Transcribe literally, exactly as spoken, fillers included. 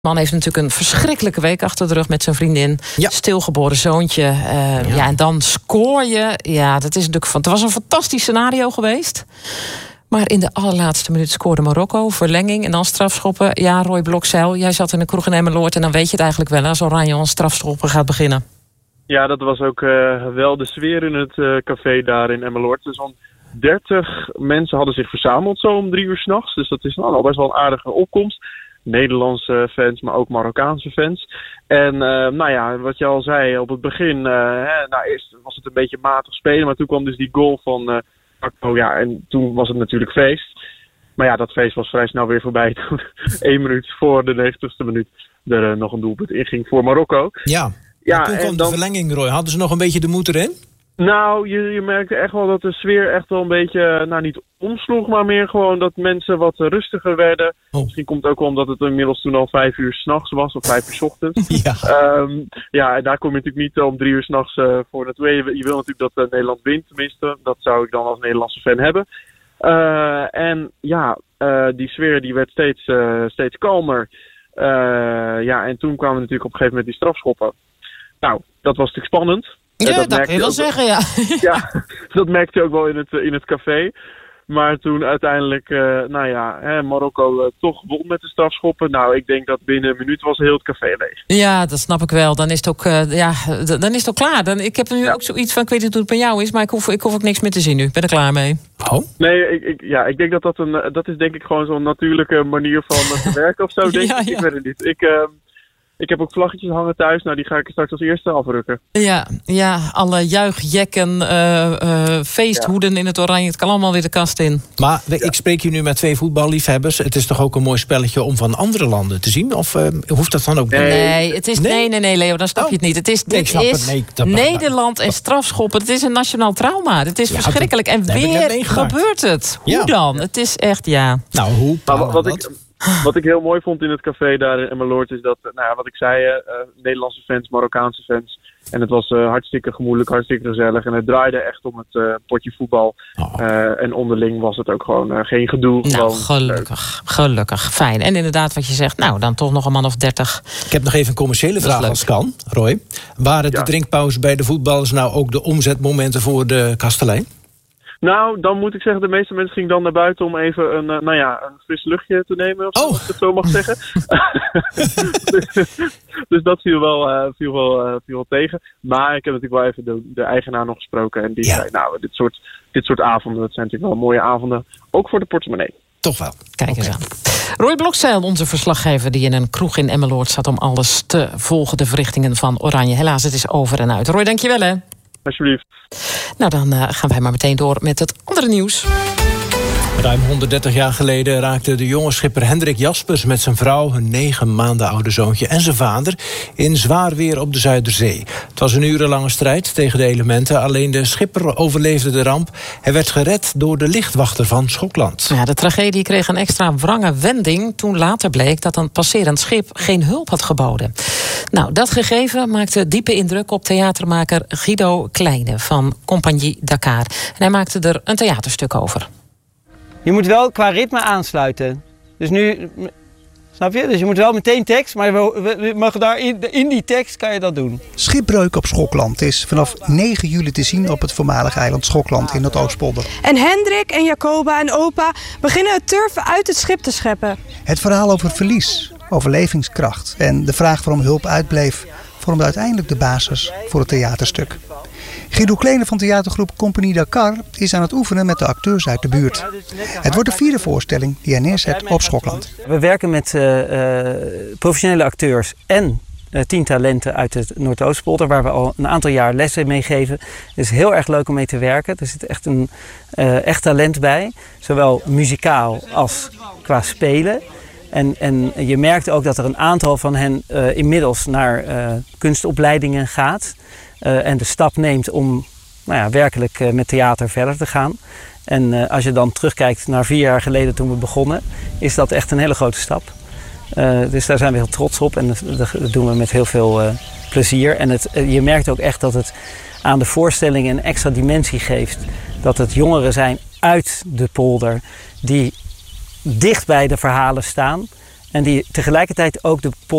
De man heeft natuurlijk een verschrikkelijke week achter de rug met zijn vriendin. Ja. Stilgeboren zoontje. Uh, ja. ja, en dan scoor je. Ja, dat is natuurlijk van. Het was een fantastisch scenario geweest. Maar in de allerlaatste minuut scoorde Marokko. Verlenging en dan strafschoppen. Ja, Roy Blokzeil, jij zat in een kroeg in Emmeloord. En dan weet je het eigenlijk wel, als Oranje aan strafschoppen gaat beginnen. Ja, dat was ook uh, wel de sfeer in het uh, café daar in Emmeloord. Dus zo'n dertig mensen hadden zich verzameld zo om drie uur 's nachts. Dus dat is nou, al best wel een aardige opkomst. Nederlandse fans, maar ook Marokkaanse fans. En uh, nou ja, wat je al zei op het begin, uh, hè, nou eerst was het een beetje matig spelen, maar toen kwam dus die goal van uh, Marokko, ja, en toen was het natuurlijk feest. Maar ja, dat feest was vrij snel weer voorbij toen één minuut voor de negentigste minuut er uh, nog een doelpunt inging voor Marokko. Ja, ja toen kwam dan de verlenging, Roy. Hadden ze nog een beetje de moed erin? Nou, je, je merkte echt wel dat de sfeer echt wel een beetje, nou niet omsloeg, maar meer gewoon dat mensen wat rustiger werden. Oh. Misschien komt het ook wel omdat het inmiddels toen al vijf uur 's nachts was, of vijf uur 's ochtends. Ja. Um, ja, en daar kom je natuurlijk niet om drie uur 's nachts uh, voor naartoe. Je, je wil natuurlijk dat uh, Nederland wint, tenminste. Dat zou ik dan als Nederlandse fan hebben. Uh, en ja, uh, die sfeer die werd steeds, uh, steeds kalmer. Uh, ja, en toen kwamen natuurlijk op een gegeven moment die strafschoppen. Nou, dat was natuurlijk spannend. Ja, dat, dat kun je wel zeggen, ja. Ja, dat merkte je ook wel in het, in het café. Maar toen uiteindelijk, uh, nou ja, hè, Marokko uh, toch won met de strafschoppen. Nou, ik denk dat binnen een minuut was heel het café leeg. Ja, dat snap ik wel. Dan is het ook, uh, ja, dan is het ook klaar. Dan, ik heb nu ja. ook zoiets van, ik weet niet hoe het bij jou is, maar ik hoef, ik hoef ook niks meer te zien nu. Ik ben er klaar mee. Oh? Nee, ik, ik, ja, ik denk dat dat een, dat is denk ik gewoon zo'n natuurlijke manier van te werken of zo, denk ja, ik. Ja. Ik weet het niet. Ik... Uh, Ik heb ook vlaggetjes hangen thuis. Nou, die ga ik straks als eerste afrukken. Ja, ja, alle juichjekken, uh, uh, feesthoeden ja. in het oranje. Het kan allemaal weer de kast in. Maar ja. ik spreek hier nu met twee voetballiefhebbers. Het is toch ook een mooi spelletje om van andere landen te zien? Of uh, hoeft dat dan ook niet? Nee, nee, het is, nee? nee, nee, nee, Leo, dan snap oh. je het niet. Het is, dit nee, is het. Nee, Nederland en strafschoppen. Het is een nationaal trauma. Het is ja, verschrikkelijk. En weer gebeurt het. Hoe ja. dan? Het is echt, ja. Nou, hoe? Nou, wat ik... Wat ik heel mooi vond in het café daar in Emmeloord is dat, nou ja, wat ik zei, uh, Nederlandse fans, Marokkaanse fans. En het was uh, hartstikke gemoedelijk, hartstikke gezellig. En het draaide echt om het uh, potje voetbal. Oh. Uh, en onderling was het ook gewoon uh, geen gedoe. Nou, gelukkig. Leuk. Gelukkig. Fijn. En inderdaad wat je zegt, nou, dan toch nog een man of dertig. Ik heb nog even een commerciële vraag als kan, Roy. Waren de ja. drinkpauze bij de voetballers nou ook de omzetmomenten voor de kastelein? Nou, dan moet ik zeggen, de meeste mensen gingen dan naar buiten om even een, uh, nou ja, een fris luchtje te nemen, of oh. ik het zo mag zeggen. dus, dus dat viel wel, uh, viel, wel, uh, viel wel tegen. Maar ik heb natuurlijk wel even de, de eigenaar nog gesproken. En die ja. zei, nou, dit soort, dit soort avonden, dat zijn natuurlijk wel mooie avonden. Ook voor de portemonnee. Toch wel. Kijk eens okay. aan. Roy Blokzeil, onze verslaggever die in een kroeg in Emmeloord zat om alles te volgen, de verrichtingen van Oranje. Helaas, het is over en uit. Roy, dankjewel hè. Alsjeblieft. Nou, dan uh, gaan wij maar meteen door met het andere nieuws. Ruim honderddertig jaar geleden raakte de jonge schipper Hendrik Jaspers met zijn vrouw, hun negen maanden oude zoontje en zijn vader in zwaar weer op de Zuiderzee. Het was een urenlange strijd tegen de elementen. Alleen de schipper overleefde de ramp. Hij werd gered door de lichtwachter van Schokland. Ja, de tragedie kreeg een extra wrange wending toen later bleek dat een passerend schip geen hulp had geboden. Nou, dat gegeven maakte diepe indruk op theatermaker Guido Kleine van Compagnie Dakar. En hij maakte er een theaterstuk over. Je moet wel qua ritme aansluiten. Dus nu, snap je? Dus je moet wel meteen tekst, maar we mag daar in, in die tekst kan je dat doen. Schipbreuk op Schokland is vanaf negen juli te zien op het voormalige eiland Schokland in Noordoostpolder. En Hendrik en Jacoba en opa beginnen het turven uit het schip te scheppen. Het verhaal over verlies, overlevingskracht en de vraag waarom hulp uitbleef vormde uiteindelijk de basis voor het theaterstuk. Guido Kleine van theatergroep Compagnie Dakar is aan het oefenen met de acteurs uit de buurt. Het wordt de vierde voorstelling die hij neerzet op Schokland. We werken met uh, uh, professionele acteurs en uh, tien talenten uit het Noordoostpolder, waar we al een aantal jaar lessen mee geven. Het is heel erg leuk om mee te werken. Er zit echt een uh, echt talent bij, zowel muzikaal als qua spelen. En, en je merkt ook dat er een aantal van hen uh, inmiddels naar uh, kunstopleidingen gaat. Uh, en de stap neemt om nou ja, werkelijk uh, met theater verder te gaan. En uh, als je dan terugkijkt naar vier jaar geleden toen we begonnen, is dat echt een hele grote stap. Uh, dus daar zijn we heel trots op en dat, dat doen we met heel veel uh, plezier. En het, uh, je merkt ook echt dat het aan de voorstelling een extra dimensie geeft. Dat het jongeren zijn uit de polder die dicht bij de verhalen staan. En die tegelijkertijd ook de